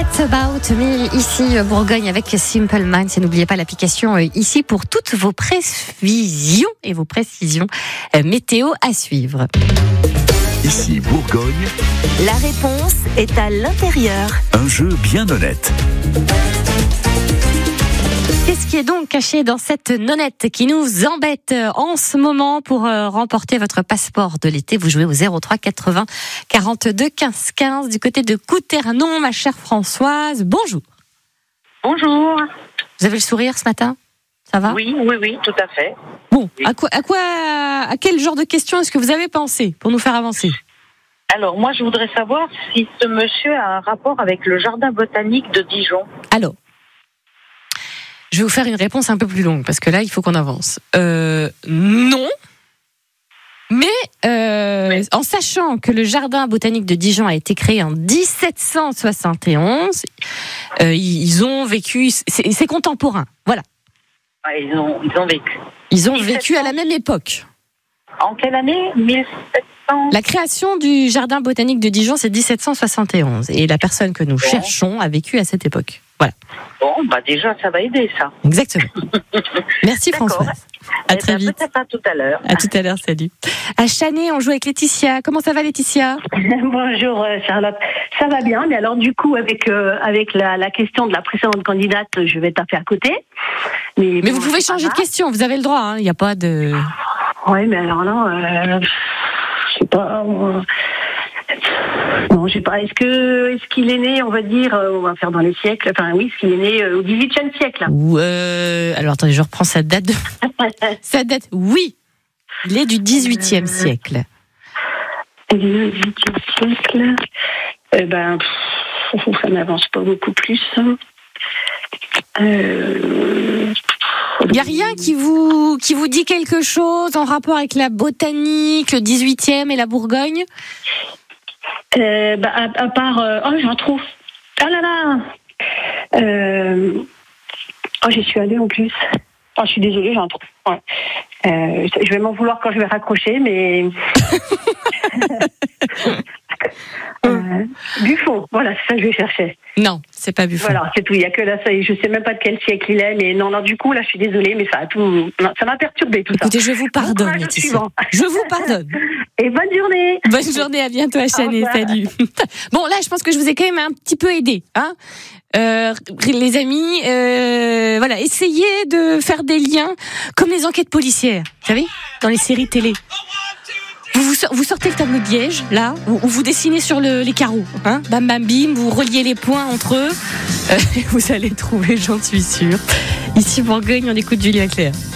Forget About Me, ici Bourgogne avec Simple Minds. Et n'oubliez pas l'application ici pour toutes vos prévisions et vos précisions météo à suivre. Ici Bourgogne, la réponse est à l'intérieur. un jeu bien honnête. Qu'est-ce qui est donc caché dans cette nonnette qui nous embête en ce moment? Pour remporter votre passeport de l'été, vous jouez au 03 80 42 15 15 du côté de Couternon, ma chère Françoise. Bonjour. Bonjour. Vous avez le sourire ce matin? Ça va? Oui, tout à fait. Bon, Oui. à quel genre de questions est-ce que vous avez pensé pour nous faire avancer? Alors, moi, je voudrais savoir si ce monsieur a un rapport avec le jardin botanique de Dijon. Alors, je vais vous faire une réponse un peu plus longue parce que là, il faut qu'on avance. Non. Mais en sachant que le jardin botanique de Dijon a été créé en 1771, ils ont vécu, c'est contemporain. Voilà. Ah, ils ont vécu. Ils ont 1700. vécu à la même époque. En quelle année? 1700. La création du jardin botanique de Dijon, c'est 1771. Et la personne que nous cherchons a vécu à cette époque. Voilà. Bon, déjà, ça va aider, ça. Exactement. Merci D'accord. Françoise. À très vite. Peut-être à tout à l'heure. À tout à l'heure, salut. À Chanay, on joue avec Laetitia. Comment ça va, Laetitia? Bonjour Charlotte, ça va bien, mais alors du coup avec la question de la précédente candidate, je vais taper à côté. Mais Vous pouvez changer de question, vous avez le droit, il n'y a pas de... Ouais, mais alors là, je sais pas... Non, je sais pas. Est-ce qu'il est né, on va dire, on va faire dans les siècles. Enfin oui, est-ce qu'il est né au XVIIIe siècle. Alors attendez, je reprends sa date. Sa date, oui. Il est du XVIIIe siècle. Il est né au XVIIIe siècle. Ça n'avance pas beaucoup plus. Il n'y a rien qui vous dit quelque chose en rapport avec la botanique, le XVIIIe et la Bourgogne? À part... j'en trouve. Ah là là j'y suis allée en plus. Je suis désolée, j'en trouve. Ouais. Je vais m'en vouloir quand je vais raccrocher, mais... Buffon, voilà, c'est ça que je vais chercher. Non, c'est pas Buffon. Voilà, c'est tout. Il y a que là, je sais même pas de quel siècle il est, mais non, du coup, là, je suis désolée, mais ça m'a perturbé tout ça. Écoutez, je vous pardonne, Laetitia. Je vous pardonne. Et bonne journée. Bonne journée, à bientôt à Chanay, salut. Bon, là, je pense que je vous ai quand même un petit peu aidé, hein. Les amis, voilà, essayez de faire des liens comme les enquêtes policières, vous savez, dans les séries télé. Vous sortez le tableau de Liège, là, où vous dessinez sur les carreaux, hein, bam bam bim, vous reliez les points entre eux, vous allez trouver, j'en suis sûre. Ici Bourgogne, on écoute Julien Clerc.